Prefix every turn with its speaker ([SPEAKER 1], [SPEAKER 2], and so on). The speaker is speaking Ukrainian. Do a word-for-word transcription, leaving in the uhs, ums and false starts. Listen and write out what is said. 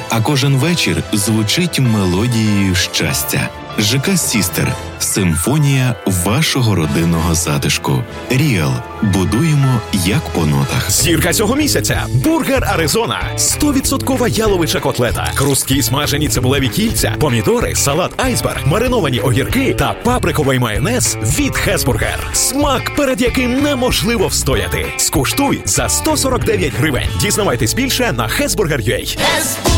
[SPEAKER 1] а кожен вечір звучить мелодією щастя. ЖК «Сістер» – симфонія вашого родинного затишку. Ріал. Будуємо як по нотах.
[SPEAKER 2] Зірка цього місяця – бургер Аризона. сто відсотків яловича котлета, хрусткі смажені цибулеві кільця, помідори, салат айсберг, мариновані огірки та паприковий майонез від Хесбургер. Смак, перед яким неможливо встояти. Скуштуй за сто сорок дев'ять гривень. Дізнавайтесь більше на хесбургер крапка ю а.